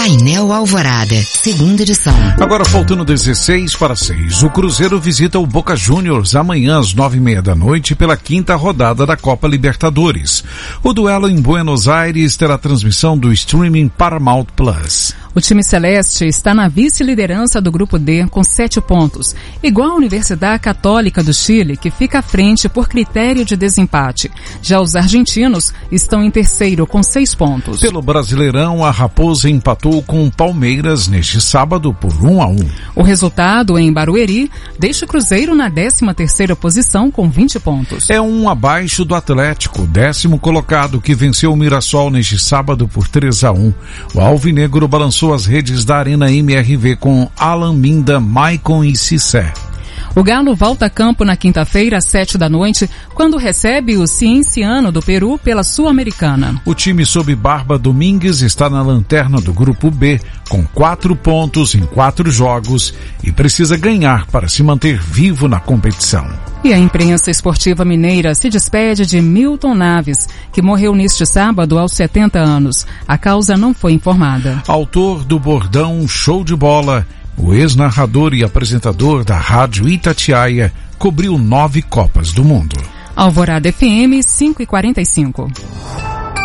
Painel Alvorada, segunda edição. Agora faltando 16:06, o Cruzeiro visita o Boca Juniors amanhã às 9:30 da noite pela 5ª rodada da Copa Libertadores. O duelo em Buenos Aires terá transmissão do streaming Paramount Plus. O time celeste está na vice-liderança do Grupo D com 7 pontos, igual à Universidade Católica do Chile, que fica à frente por critério de desempate. Já os argentinos estão em terceiro com 6 pontos. Pelo Brasileirão, a Raposa empatou com o Palmeiras neste sábado por 1-1. O resultado em Barueri deixa o Cruzeiro na 13ª posição com 20 pontos. É um abaixo do Atlético, 10º colocado, que venceu o Mirassol neste sábado por 3-1. O alvinegro balançou as redes da Arena MRV com Alan Minda, Maicon e Cissé. O Galo volta a campo na quinta-feira às 7 da noite, quando recebe o Cienciano do Peru pela Sul-Americana. O time sob Barba Domingues está na lanterna do Grupo B, com 4 pontos em 4 jogos e precisa ganhar para se manter vivo na competição. E a imprensa esportiva mineira se despede de Milton Naves, que morreu neste sábado aos 70 anos. A causa não foi informada. Autor do bordão Show de Bola, o ex-narrador e apresentador da Rádio Itatiaia cobriu 9 Copas do Mundo. Alvorada FM 5:45.